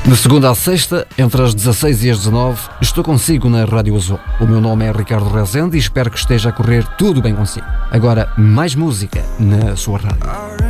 De segunda à sexta, entre as 16 e as 19, estou consigo na Rádio Azul. O meu nome é Ricardo Rezende e espero que esteja a correr tudo bem consigo. Agora, mais música na sua rádio.